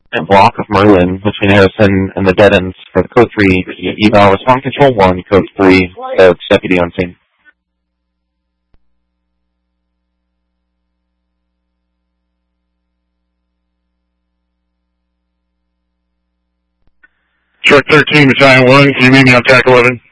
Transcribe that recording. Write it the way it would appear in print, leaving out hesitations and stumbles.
A block of Merlin between Harrison and the dead ends for the Code 3 eval. Respond Control 1, Code 3, Deputy on scene. Truck 13, Battalion 1, can you meet me on TAC 11?